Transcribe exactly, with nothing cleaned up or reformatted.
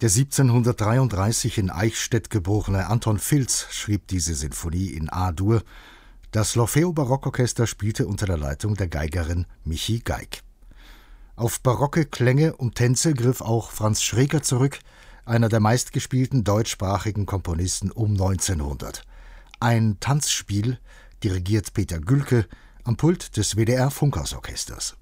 Der siebzehnhundertdreiunddreißig in Eichstätt geborene Anton Filz schrieb diese Sinfonie in A-Dur. Das L'Orfeo-Barockorchester spielte unter der Leitung der Geigerin Michi Geig. Auf barocke Klänge und Tänze griff auch Franz Schreker zurück, einer der meistgespielten deutschsprachigen Komponisten um neunzehnhundert. Ein Tanzspiel dirigiert Peter Gülke am Pult des W D R Funkhausorchesters.